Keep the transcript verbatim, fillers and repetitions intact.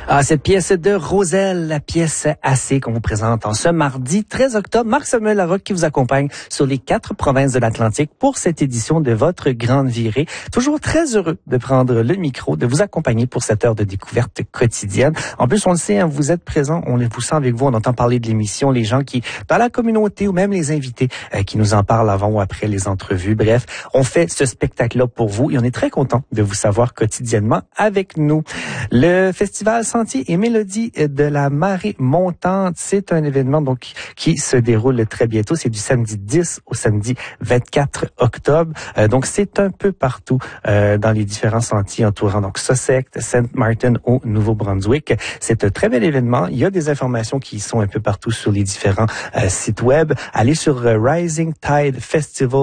Ah, cette pièce de Roselle, la pièce assez qu'on vous présente en ce mardi treize octobre. Marc-Samuel Larocque qui vous accompagne sur les quatre provinces de l'Atlantique pour cette édition de votre Grande Virée. Toujours très heureux de prendre le micro, de vous accompagner pour cette heure de découverte quotidienne. En plus, on le sait, hein, vous êtes présents, on vous sent avec vous, on entend parler de l'émission, les gens qui, dans la communauté ou même les invités euh, qui nous en parlent avant ou après les entrevues. Bref, on fait ce spectacle-là pour vous et on est très content de vous savoir quotidiennement avec nous. Le Festival Sentiers et Mélodies de la Marée Montante, c'est un événement donc qui se déroule très bientôt. C'est du samedi dix au samedi vingt-quatre octobre. Euh, donc c'est un peu partout euh, dans les différents sentiers entourant donc Sussex, Saint Martin au Nouveau-Brunswick. C'est un très bel événement. Il y a des informations qui sont un peu partout sur les différents euh, sites web. Allez sur euh, rising tide festival